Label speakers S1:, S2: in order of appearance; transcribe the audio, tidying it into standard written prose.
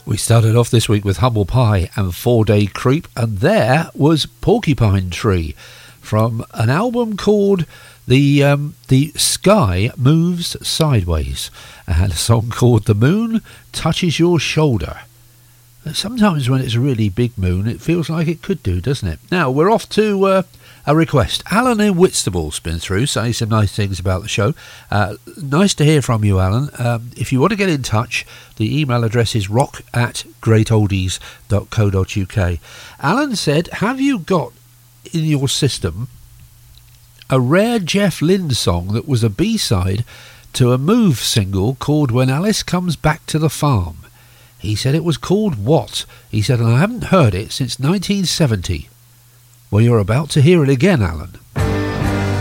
S1: We started off this week with Humble Pie and 4-Day Creep, and there was Porcupine Tree from an album called The Sky Moves Sideways, and a song called The Moon Touches Your Shoulder. Sometimes when it's a really big moon, it feels like it could do, doesn't it? Now, we're off to a request. Alan in Whitstable's been through, saying some nice things about the show. Nice to hear from you, Alan. If you want to get in touch, the email address is rock@greatoldies.co.uk. Alan said, have you got in your system a rare Jeff Lynne song that was a B-side to a Move single called When Alice Comes Back to the Farm? He said it was called What? He said, and I haven't heard it since 1970. Well, you're about to hear it again, Alan.